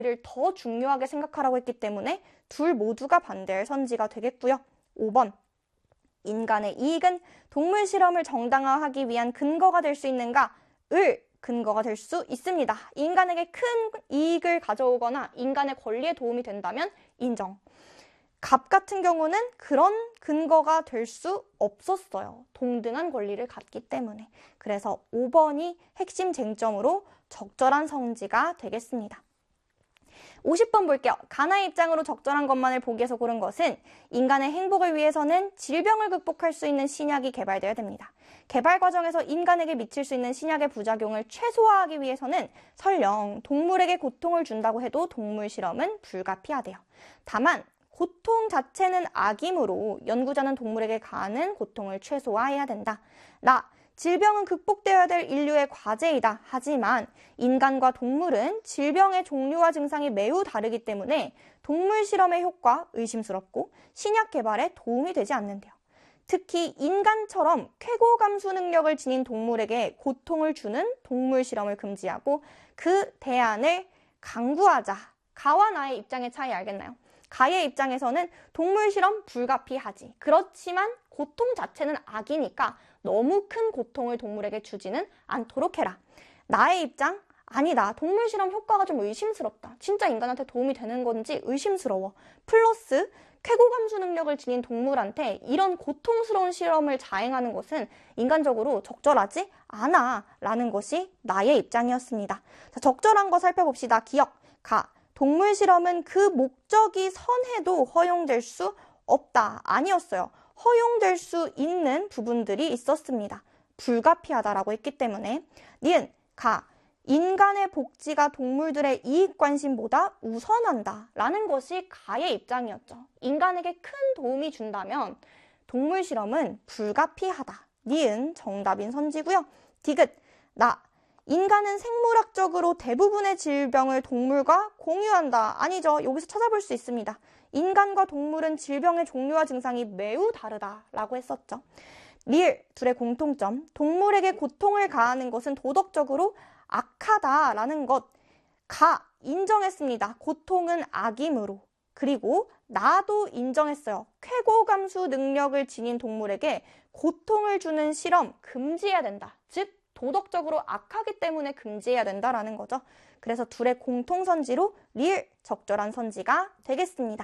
더 중요하게 생각하라고 했기 때문에 둘 모두가 반대할 선지가 되겠고요. 5번. 인간의 이익은 동물 실험을 정당화하기 위한 근거가 될 수 있는가? 을 근거가 될 수 있습니다. 인간에게 큰 이익을 가져오거나 인간의 권리에 도움이 된다면 인정. 갑 같은 경우는 그런 근거가 될 수 없었어요. 동등한 권리를 갖기 때문에. 그래서 5번이 핵심 쟁점으로 적절한 성지가 되겠습니다. 50번 볼게요. 가나의 입장으로 적절한 것만을 보기에서 고른 것은 인간의 행복을 위해서는 질병을 극복할 수 있는 신약이 개발되어야 됩니다. 개발 과정에서 인간에게 미칠 수 있는 신약의 부작용을 최소화하기 위해서는 설령 동물에게 고통을 준다고 해도 동물 실험은 불가피하대요. 다만 고통 자체는 악이므로 연구자는 동물에게 가하는 고통을 최소화해야 된다. 질병은 극복되어야 될 인류의 과제이다. 하지만 인간과 동물은 질병의 종류와 증상이 매우 다르기 때문에 동물 실험의 효과 의심스럽고 신약 개발에 도움이 되지 않는데요. 특히 인간처럼 쾌고 감수 능력을 지닌 동물에게 고통을 주는 동물 실험을 금지하고 그 대안을 강구하자. 가와 나의 입장의 차이 알겠나요? 가의 입장에서는 동물 실험 불가피하지. 그렇지만 고통 자체는 악이니까 너무 큰 고통을 동물에게 주지는 않도록 해라. 나의 입장? 아니다. 동물 실험 효과가 좀 의심스럽다. 진짜 인간한테 도움이 되는 건지 의심스러워. 플러스 쾌고 감수 능력을 지닌 동물한테 이런 고통스러운 실험을 자행하는 것은 인간적으로 적절하지 않아. 라는 것이 나의 입장이었습니다. 자, 적절한 거 살펴봅시다. 기억, 가. 동물 실험은 그 목적이 선해도 허용될 수 없다. 아니었어요. 허용될 수 있는 부분들이 있었습니다. 불가피하다라고 했기 때문에. 니은, 가. 인간의 복지가 동물들의 이익 관심보다 우선한다. 라는 것이 가의 입장이었죠. 인간에게 큰 도움이 준다면 동물 실험은 불가피하다. 니은, 정답인 선지고요. 디귿, 나. 인간은 생물학적으로 대부분의 질병을 동물과 공유한다. 아니죠. 여기서 찾아볼 수 있습니다. 인간과 동물은 질병의 종류와 증상이 매우 다르다라고 했었죠. 리을, 둘의 공통점. 동물에게 고통을 가하는 것은 도덕적으로 악하다라는 것. 가, 인정했습니다. 고통은 악이므로. 그리고 나도 인정했어요. 쾌고 감수 능력을 지닌 동물에게 고통을 주는 실험 금지해야 된다. 즉 도덕적으로 악하기 때문에 금지해야 된다라는 거죠. 그래서 둘의 공통선지로 리을, 적절한 선지가 되겠습니다.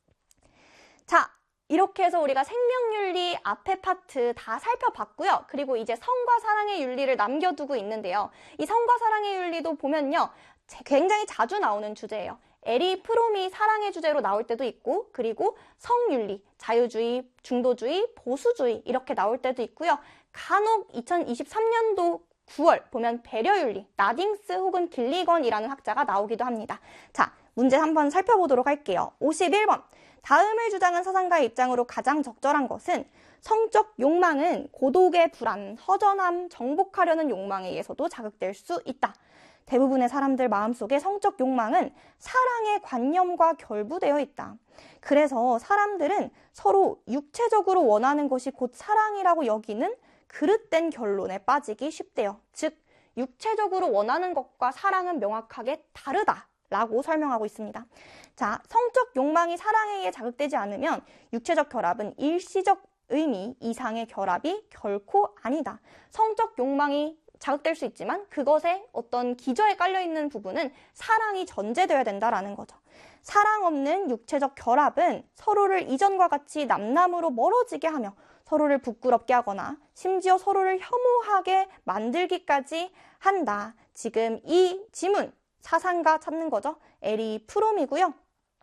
자, 이렇게 해서 우리가 생명윤리 앞에 파트 다 살펴봤고요. 그리고 이제 성과 사랑의 윤리를 남겨두고 있는데요. 이 성과 사랑의 윤리도 보면요. 굉장히 자주 나오는 주제예요. 에리 프롬이 사랑의 주제로 나올 때도 있고, 그리고 성윤리, 자유주의, 중도주의, 보수주의 이렇게 나올 때도 있고요. 간혹 2023년도 9월 보면 배려윤리, 나딩스 혹은 길리건이라는 학자가 나오기도 합니다. 자, 문제 한번 살펴보도록 할게요. 51번. 다음을 주장한 사상가의 입장으로 가장 적절한 것은 성적 욕망은 고독의 불안, 허전함, 정복하려는 욕망에 의해서도 자극될 수 있다. 대부분의 사람들 마음속에 성적 욕망은 사랑의 관념과 결부되어 있다. 그래서 사람들은 서로 육체적으로 원하는 것이 곧 사랑이라고 여기는 그릇된 결론에 빠지기 쉽대요. 즉, 육체적으로 원하는 것과 사랑은 명확하게 다르다라고 설명하고 있습니다. 자, 성적 욕망이 사랑에 의해 자극되지 않으면 육체적 결합은 일시적 의미 이상의 결합이 결코 아니다. 성적 욕망이 자극될 수 있지만 그것에 어떤 기저에 깔려있는 부분은 사랑이 전제되어야 된다라는 거죠. 사랑 없는 육체적 결합은 서로를 이전과 같이 남남으로 멀어지게 하며 서로를 부끄럽게 하거나 심지어 서로를 혐오하게 만들기까지 한다. 지금 이 지문, 사상가 찾는 거죠. 에리 프롬이고요.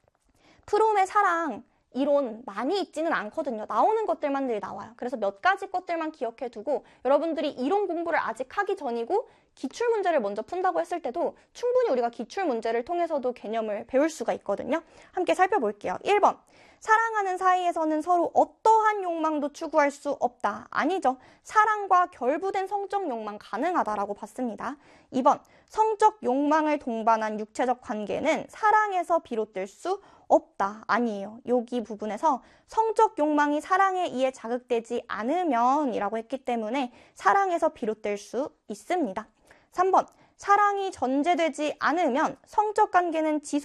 프롬의 사랑 이론 많이 있지는 않거든요. 나오는 것들만 늘 나와요. 그래서 몇 가지 것들만 기억해 두고 여러분들이 이론 공부를 아직 하기 전이고 기출문제를 먼저 푼다고 했을 때도 충분히 우리가 기출문제를 통해서도 개념을 배울 수가 있거든요. 함께 살펴볼게요. 1번. 사랑하는 사이에서는 서로 어떠한 욕망도 추구할 수 없다. 아니죠. 사랑과 결부된 성적 욕망 가능하다라고 봤습니다. 2번. 성적 욕망을 동반한 육체적 관계는 사랑에서 비롯될 수 없다. 아니에요. 여기 부분에서 성적 욕망이 사랑에 의해 자극되지 않으면 이라고 했기 때문에 사랑에서 비롯될 수 있습니다. 3번. 사랑이 전제되지 않으면 성적 관계는 지속